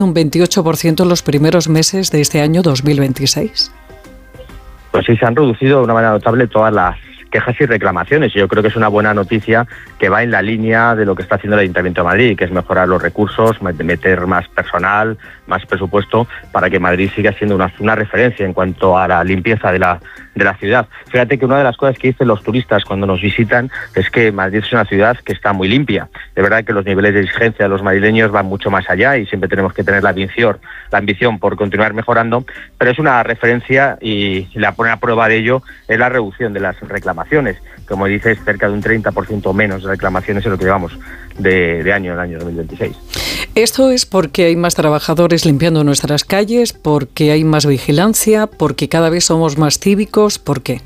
un 28% en los primeros meses de este año 2026. Pues sí, se han reducido de una manera notable todas las quejas y reclamaciones. Yo creo que es una buena noticia que va en la línea de lo que está haciendo el Ayuntamiento de Madrid, que es mejorar los recursos, meter más personal, más presupuesto, para que Madrid siga siendo una referencia en cuanto a la limpieza de la ciudad. Fíjate que una de las cosas que dicen los turistas cuando nos visitan es que Madrid es una ciudad que está muy limpia. De verdad que los niveles de exigencia de los madrileños van mucho más allá y siempre tenemos que tener la ambición por continuar mejorando, pero es una referencia y la buena prueba de ello es la reducción de las reclamaciones. Como dices, cerca de un 30% menos de reclamaciones en lo que llevamos de año, en el año 2026. ¿Esto es porque hay más trabajadores limpiando nuestras calles, porque hay más vigilancia, porque cada vez somos más cívicos? ¿Por qué?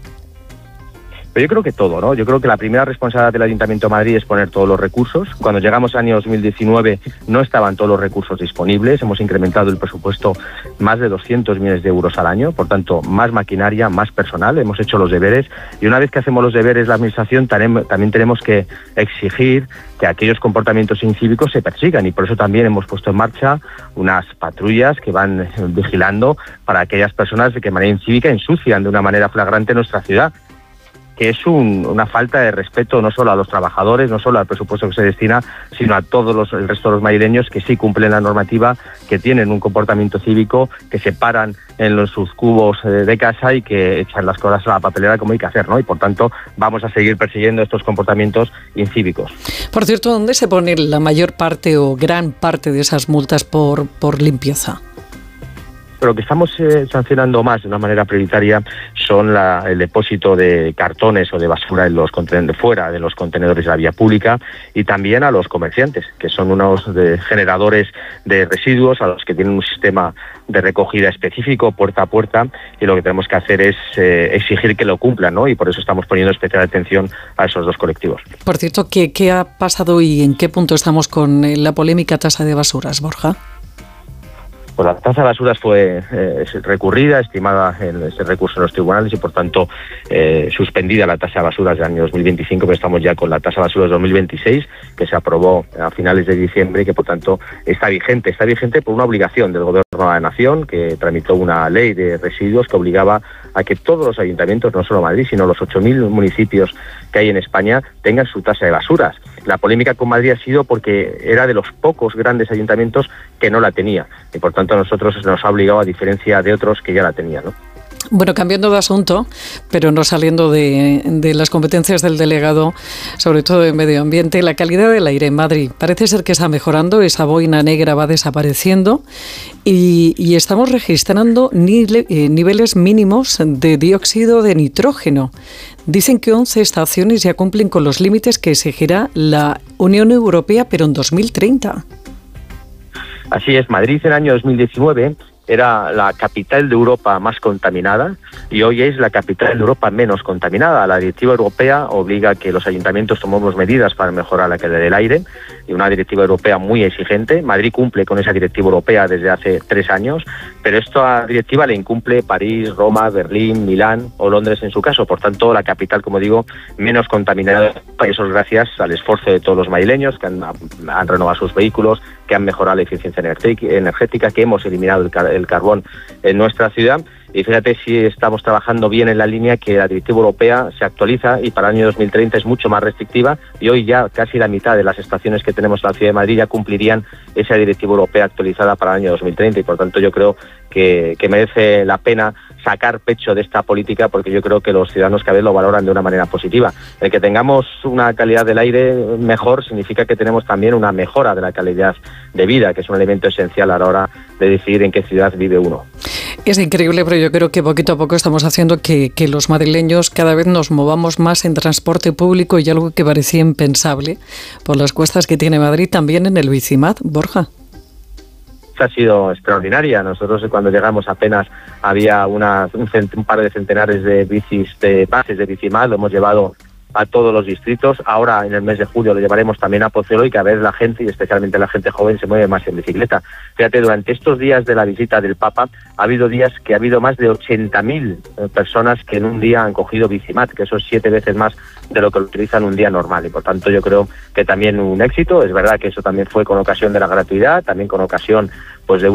Pero yo creo que todo, ¿no? Yo creo que la primera responsabilidad del Ayuntamiento de Madrid es poner todos los recursos. Cuando llegamos al año 2019 no estaban todos los recursos disponibles. Hemos incrementado el presupuesto más de 200 millones de euros al año. Por tanto, más maquinaria, más personal. Hemos hecho los deberes. Y una vez que hacemos los deberes, la Administración también tenemos que exigir que aquellos comportamientos incívicos se persigan. Y por eso también hemos puesto en marcha unas patrullas que van vigilando para aquellas personas que de manera incívica ensucian de una manera flagrante nuestra ciudad, que es una falta de respeto no solo a los trabajadores, no solo al presupuesto que se destina, sino a el resto de los madrileños que sí cumplen la normativa, que tienen un comportamiento cívico, que se paran en sus cubos de casa y que echan las cosas a la papelera como hay que hacer, ¿no? Y por tanto vamos a seguir persiguiendo estos comportamientos incívicos. Por cierto, ¿dónde se pone la mayor parte o gran parte de esas multas por limpieza? Pero lo que estamos sancionando más de una manera prioritaria son el depósito de cartones o de basura en fuera de los contenedores de la vía pública, y también a los comerciantes, que son unos generadores de residuos a los que tienen un sistema de recogida específico puerta a puerta, y lo que tenemos que hacer es exigir que lo cumplan, ¿no? Y por eso estamos poniendo especial atención a esos dos colectivos. Por cierto, ¿qué ha pasado y en qué punto estamos con la polémica tasa de basuras, Borja? Pues la tasa de basuras fue recurrida, estimada en ese recurso en los tribunales y por tanto suspendida la tasa de basuras del año 2025, pero estamos ya con la tasa de basuras 2026, que se aprobó a finales de diciembre y que por tanto está vigente por una obligación del Gobierno de la Nación, que tramitó una ley de residuos que obligaba a que todos los ayuntamientos, no solo Madrid, sino los 8.000 municipios que hay en España, tengan su tasa de basuras. La polémica con Madrid ha sido porque era de los pocos grandes ayuntamientos que no la tenía y por tanto a nosotros nos ha obligado, a diferencia de otros que ya la tenían, ¿no? Bueno, cambiando de asunto, pero no saliendo de las competencias del delegado, sobre todo de Medio Ambiente, la calidad del aire en Madrid parece ser que está mejorando, esa boina negra va desapareciendo y estamos registrando niveles mínimos de dióxido de nitrógeno. Dicen que 11 estaciones ya cumplen con los límites que exigirá la Unión Europea, pero en 2030. Así es, Madrid en el año 2019 era la capital de Europa más contaminada y hoy es la capital de Europa menos contaminada. La directiva europea obliga a que los ayuntamientos tomemos medidas para mejorar la calidad del aire, y una directiva europea muy exigente. Madrid cumple con esa directiva europea desde hace 3 años, pero esta directiva le incumple París, Roma, Berlín, Milán o Londres en su caso. Por tanto, la capital, como digo, menos contaminada. Y eso es gracias al esfuerzo de todos los madrileños que han renovado sus vehículos, que han mejorado la eficiencia energética, que hemos eliminado el carbón en nuestra ciudad. Y fíjate si estamos trabajando bien en la línea que la directiva europea se actualiza y para el año 2030 es mucho más restrictiva, y hoy ya casi la mitad de las estaciones que tenemos en la ciudad de Madrid ya cumplirían esa directiva europea actualizada para el año 2030 y por tanto yo creo que merece la pena sacar pecho de esta política, porque yo creo que los ciudadanos cada vez lo valoran de una manera positiva. El que tengamos una calidad del aire mejor significa que tenemos también una mejora de la calidad de vida, que es un elemento esencial a la hora de decidir en qué ciudad vive uno. Es increíble, pero yo creo que poquito a poco estamos haciendo que los madrileños cada vez nos movamos más en transporte público, y algo que parecía impensable por las cuestas que tiene Madrid, también en el Bicimad, Borja. Ha sido extraordinaria. Nosotros cuando llegamos apenas había un par de centenares de bicis, de bases de Bicimad, lo hemos llevado a todos los distritos. Ahora, en el mes de julio, lo llevaremos también a Pozuelo y cada vez la gente, y especialmente la gente joven, se mueve más en bicicleta. Fíjate, durante estos días de la visita del Papa, ha habido días que ha habido más de 80.000 personas que en un día han cogido Bicimat, que eso es 7 veces más de lo que lo utilizan un día normal. Y por tanto, yo creo que también un éxito. Es verdad que eso también fue con ocasión de la gratuidad, también con ocasión pues de